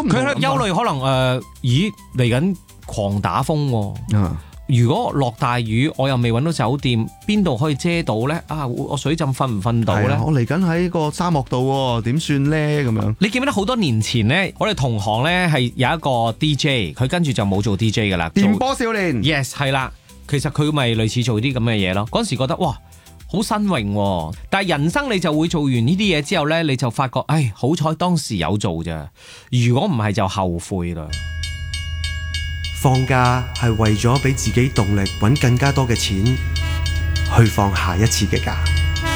佢憂慮可能咦嚟緊狂打風喎。如果落大雨，我又未揾到酒店，邊度可以遮到呢？啊，我水浸瞓唔瞓到呢？ 我嚟緊喺個沙漠度喎，點算呢？咁樣你記唔記得好多年前呢，我哋同行呢係有一個 DJ， 佢跟住就冇做 DJ 噶啦。 電波少年 Yes 係啦，其實佢咪類似做啲咁嘅嘢咯。嗰陣時覺得哇，好新穎喎。但係人生你就會做完呢啲嘢之後呢，你就發覺，唉，好彩當時有做咋。如果唔係就後悔啦。 放假係為咗俾自己動力揾更加多嘅錢，去放下一次嘅假。